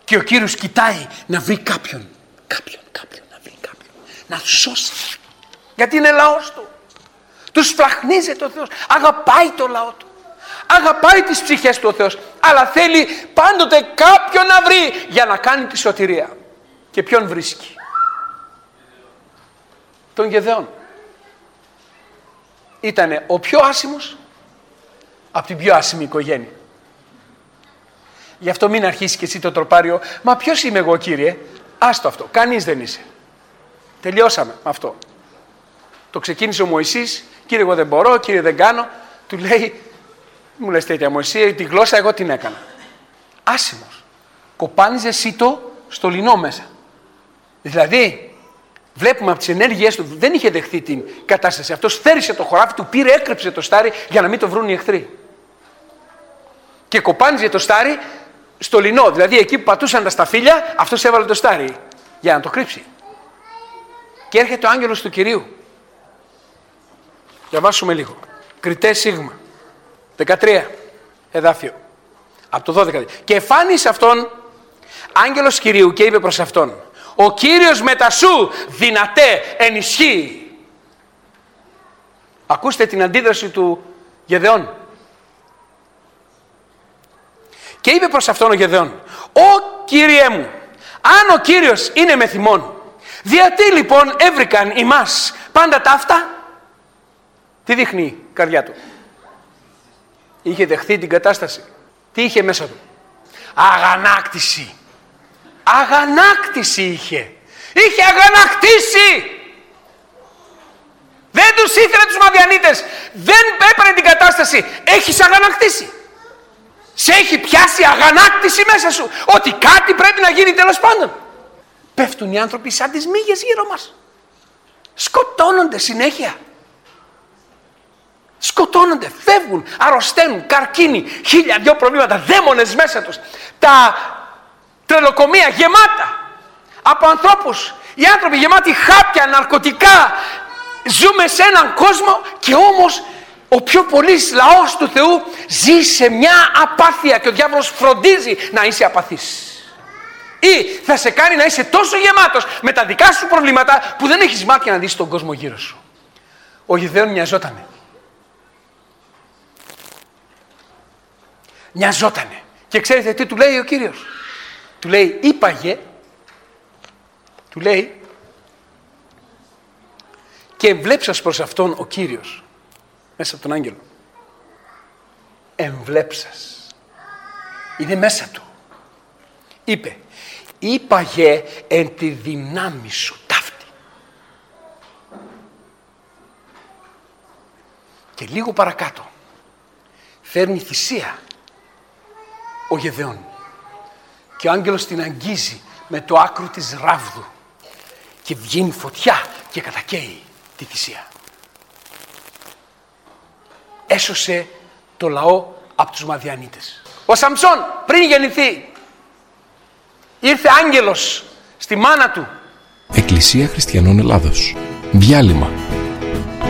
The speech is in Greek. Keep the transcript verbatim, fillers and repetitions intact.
Και ο Κύριος κοιτάει να βρει κάποιον, κάποιον, κάποιον, να βρει κάποιον, να τους σώσει. Γιατί είναι λαός του. Τους φλαχνίζεται ο Θεός, αγαπάει το λαό του. Αγαπάει τις ψυχές του ο Θεός, αλλά θέλει πάντοτε κάποιον να βρει για να κάνει τη σωτηρία. Και ποιον βρίσκει? Τον Γεδεών. Ήτανε ο πιο άσημος από την πιο άσημη οικογένεια. Γι' αυτό μην αρχίσει και εσύ το τροπάριο. Μα ποιος είμαι εγώ, Κύριε? Άστο αυτό, κανείς δεν είσαι. Τελειώσαμε με αυτό. Το ξεκίνησε ο Μωυσής. Κύριε, εγώ δεν μπορώ, Κύριε, δεν κάνω. Του λέει, μου λες τέτοια Μωυσή, τη γλώσσα εγώ την έκανα. Άσημος. Κοπάνιζε σίτο στο λινό μέσα. Δηλαδή, βλέπουμε από τις ενέργειές του, δεν είχε δεχθεί την κατάσταση. Αυτός θέρισε το χωράφι του, πήρε, έκρυψε το στάρι για να μην το βρουν οι εχθροί. Και κοπάνιζε το στάρι στο λινό. Δηλαδή, εκεί που πατούσαν τα σταφύλια, αυτός έβαλε το στάρι για να το κρύψει. Και έρχεται ο άγγελος του Κυρίου. Διαβάσουμε λίγο. Κριτές Σίγμα. δεκατρία εδάφιο. Από το δώδεκα. Και εφάνησε αυτόν άγγελος Κυρίου και είπε προς αυτόν: ο Κύριος μετά σου δυνατέ ενισχύει. Ακούστε την αντίδραση του Γεδεών. Και είπε προς αυτόν ο Γεδεών: «Ω Κύριέ μου, αν ο Κύριος είναι με θυμόν, γιατί λοιπόν έβρικαν ημάς πάντα τα αυτά?» Τι δείχνει η καρδιά του? Είχε δεχθεί την κατάσταση. Τι είχε μέσα του? Αγανάκτηση. Αγανάκτηση είχε. Είχε αγανακτήσει. Δεν τους ήθελε τους Μαδιανίτες. Δεν έπαιρνε την κατάσταση. Έχεις αγανακτήσει. Σε έχει πιάσει αγανάκτηση μέσα σου. Ότι κάτι πρέπει να γίνει τέλος πάντων. Πέφτουν οι άνθρωποι σαν τις μύγες γύρω μας. Σκοτώνονται συνέχεια. Σκοτώνονται, φεύγουν, αρρωσταίνουν, καρκίνοι, χίλια δυο προβλήματα, δαίμονες μέσα τους. Τα τρελοκομεία γεμάτα από ανθρώπους. Οι άνθρωποι γεμάτοι χάπια, ναρκωτικά. Ζούμε σε έναν κόσμο και όμως ο πιο πολύς λαός του Θεού ζει σε μια απάθεια και ο διάβολος φροντίζει να είσαι απαθής. Ή θα σε κάνει να είσαι τόσο γεμάτος με τα δικά σου προβλήματα που δεν έχεις μάτια να δεις τον κόσμο γύρω σου. Ο Γεδεών μοιαζότανε. Μοιαζότανε. Και ξέρετε τι του λέει ο Κύριος? Του λέει, είπαγε, του λέει, και εμβλέψας προς αυτόν ο Κύριος, μέσα από τον άγγελο. Εμβλέψας. Είναι μέσα του. Είπε, είπαγε εν τη δυνάμει σου ταύτη. Και λίγο παρακάτω φέρνει θυσία ο Γεδεών. Και ο άγγελος την αγγίζει με το άκρο της ράβδου. Και βγαίνει φωτιά και κατακαίει τη θυσία. Έσωσε το λαό από τους Μαδιανίτες. Ο Σαμψόν πριν γεννηθεί ήρθε άγγελος στη μάνα του. Εκκλησία Χριστιανών Ελλάδος. Διάλειμμα.